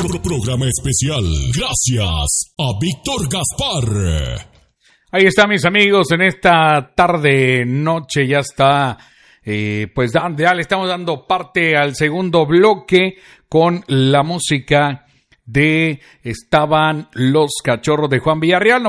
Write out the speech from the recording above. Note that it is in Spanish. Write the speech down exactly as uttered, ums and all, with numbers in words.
Pro- programa especial. Gracias a Víctor Gaspar. Ahí está, mis amigos, en esta tarde, noche, ya está, eh, pues ya, ya le estamos dando parte al segundo bloque con la música de Estaban los Cachorros de Juan Villarreal.